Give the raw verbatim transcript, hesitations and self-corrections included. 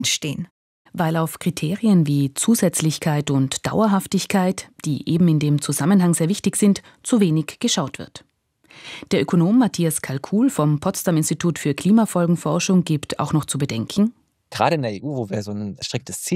entstehen. Weil auf Kriterien wie Zusätzlichkeit und Dauerhaftigkeit, die eben in dem Zusammenhang sehr wichtig sind, zu wenig geschaut wird. Der Ökonom Matthias Kalkuhl vom Potsdam Institut für Klimafolgenforschung gibt auch noch zu bedenken: Gerade in der E U, wo wir so ein striktes Ziel